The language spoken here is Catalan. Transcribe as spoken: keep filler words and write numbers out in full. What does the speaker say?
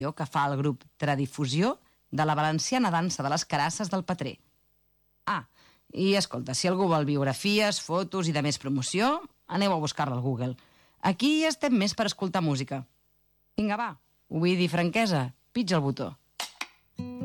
que fa el grup Tradifusió de la valenciana dansa de les carasses del Petrer. Ah, i escolta, si algú vol biografies, fotos i de més promoció, aneu a buscar-la al Google. Aquí estem més per escoltar música. Vinga, va, ho vull dir franquesa, pitja el botó.